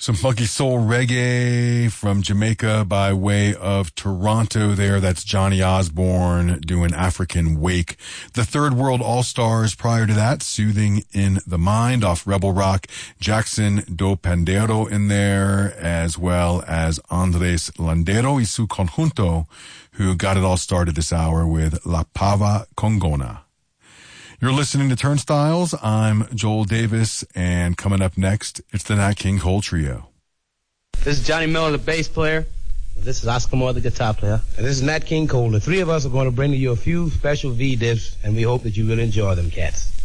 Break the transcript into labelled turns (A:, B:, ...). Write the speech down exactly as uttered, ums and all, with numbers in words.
A: Some funky soul reggae from Jamaica by way of Toronto there. That's Johnny Osborne doing African Wake. The Third World All-Stars prior to that, Soothing in the Mind off Rebel Rock. Jackson Do Pandero in there, as well as Andres Landero y su conjunto, who got it all started this hour with La Pava Congona. You're listening to Turnstiles. I'm Joel Davis, and coming up next, it's the Nat King Cole Trio.
B: This is Johnny Miller, the bass player.
C: This is Oscar Moore, the guitar player.
B: And this is Nat King Cole. The three of us are going to bring to you a few special V-dips, and we hope that you will enjoy them, cats.